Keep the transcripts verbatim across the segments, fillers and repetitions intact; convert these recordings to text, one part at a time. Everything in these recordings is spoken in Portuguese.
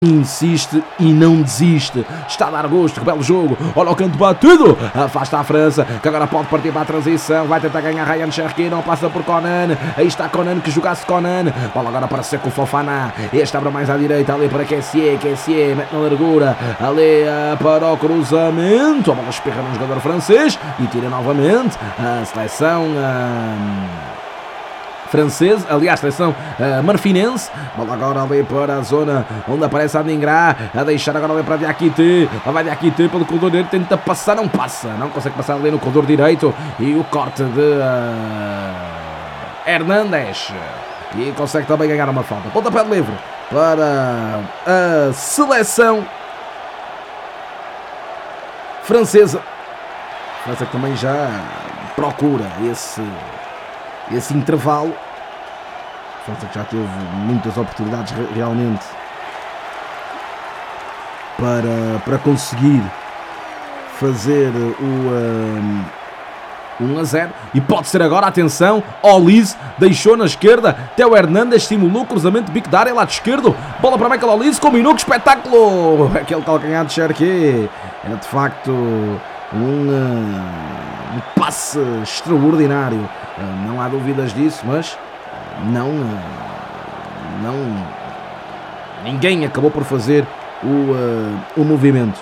Insiste e não desiste. Está a dar gosto, que belo jogo. Olha o canto batido. Afasta a França, que agora pode partir para a transição. Vai tentar ganhar Ryan Cherki, não passa por Conan. Aí está Conan, que jogasse Conan. Bola agora para Seco Fofana. Este abre mais à direita, ali para Kessié. Kessié mete na largura. Ali uh, para o cruzamento. A bola espirra no jogador francês e tira novamente a seleção... Uh... francês, aliás, seleção uh, marfinense. Bola agora ali para a zona onde aparece a Dingra, a deixar agora ali para Diakité. Lá vai Diakité pelo corredor direito, tenta passar, não passa, não consegue passar ali no corredor direito. E o corte de uh, Hernandes. E consegue também ganhar uma falta. Pontapé de livre para a seleção francesa. A França que também já procura esse... esse intervalo. A França que já teve muitas oportunidades realmente para, para conseguir fazer o um, um a zero. E pode ser agora, atenção, Olise deixou na esquerda, Theo Hernandes simulou cruzamento de bico da área, lado esquerdo, bola para Michael Olise, combinou, que espetáculo! Aquele calcanhar de Cherki era de facto um, um passe extraordinário. Não há dúvidas disso, mas não, não ninguém acabou por fazer o, uh, o movimento.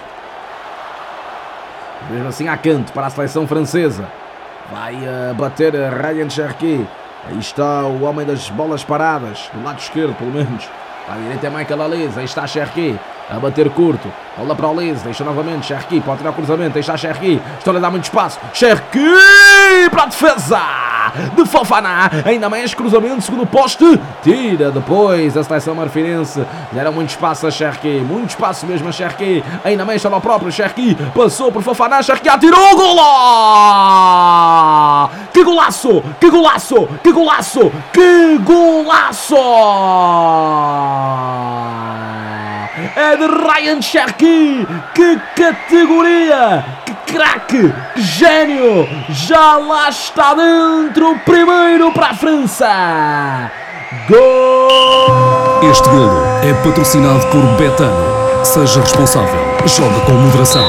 Mesmo assim, há canto para a seleção francesa. Vai uh, bater a Ryan Cherki. Aí está o homem das bolas paradas, do lado esquerdo, pelo menos. À direita é Michael Olise, aí está Cherki a bater curto. Bola para Olise, deixa novamente Cherki, pode tirar o cruzamento, aí está Cherki. Estou a dar muito espaço. Cherki para a defesa de Fofana, ainda mais cruzamento, segundo poste, tira depois a seleção marfinense. Deram muito espaço a Cherki, muito espaço mesmo a Cherki, ainda mais estava o próprio Cherki, passou por Fofana, Cherki atirou, golo! Que golaço, que golaço, que golaço, que golaço! É de Ryan Cherki, que categoria, que craque, que gênio, já lá está dentro, o primeiro para a França. Gol! Este golo é patrocinado por Betano. Seja responsável, joga com moderação.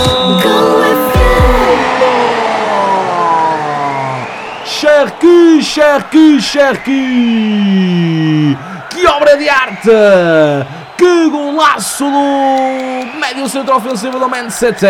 Cherki, Cherki, Cherki, que obra de arte! Que golaço do médio centro ofensivo do Man City!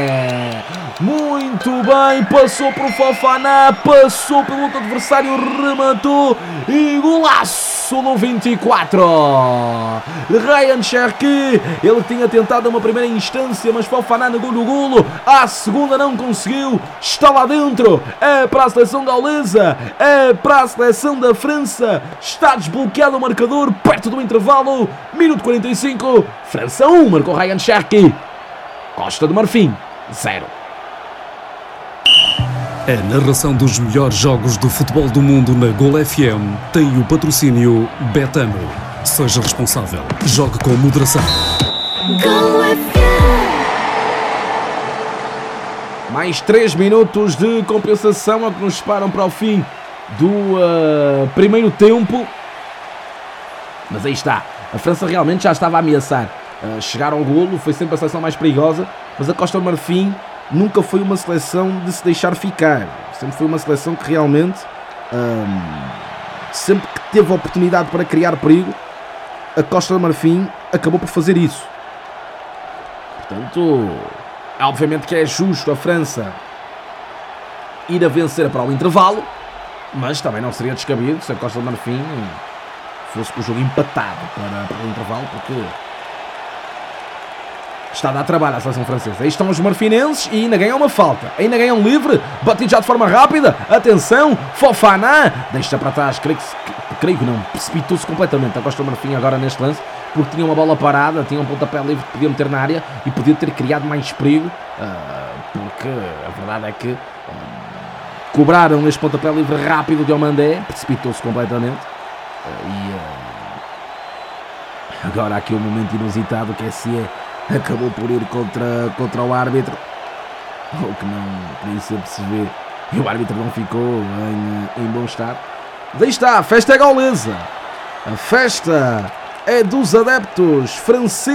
Muito bem, passou por Fofana, passou pelo outro adversário, rematou e golaço do vinte e quatro! Ryan Cherki, ele tinha tentado uma primeira instância, mas Fofana negou-lhe o golo, a segunda não conseguiu, está lá dentro, é para a seleção gaulesa, é para a seleção da França, está desbloqueado o marcador, perto do intervalo, minuto quarenta e cinco, França um, marcou Ryan Cherki, Costa do Marfim, zero. A narração dos melhores jogos do futebol do mundo na Gol F M tem o patrocínio Betano. Seja responsável, jogue com moderação. Gol F M. Mais três minutos de compensação é o que nos separam para o fim do uh, primeiro tempo. Mas aí está, a França realmente já estava a ameaçar uh, chegar ao golo, foi sempre a seleção mais perigosa, mas a Costa do Marfim nunca foi uma seleção de se deixar ficar. Sempre foi uma seleção que realmente, hum, sempre que teve a oportunidade para criar perigo, a Costa do Marfim acabou por fazer isso. Portanto, obviamente que é justo a França ir a vencer para o intervalo, mas também não seria descabido se a Costa do Marfim fosse com o jogo empatado para, para o intervalo, porque está a dar trabalho à seleção francesa. Aí estão os marfinenses e ainda ganham uma falta. Ainda ganham livre. Batido já de forma rápida. Atenção. Fofana. Deixa para trás. Creio que, creio que não. Precipitou-se completamente a Costa do Marfim agora neste lance. Porque tinha uma bola parada. Tinha um pontapé livre que podia meter na área. E podia ter criado mais perigo. Uh, porque a verdade é que uh, cobraram este pontapé livre rápido de Omandé. Precipitou-se completamente. Uh, e uh, agora aqui um momento inusitado que é se é acabou por ir contra, contra o árbitro, o que não podia ser perceber, e o árbitro não ficou em, em bom estado. Daí está, a festa é gaulesa, a festa é dos adeptos franceses.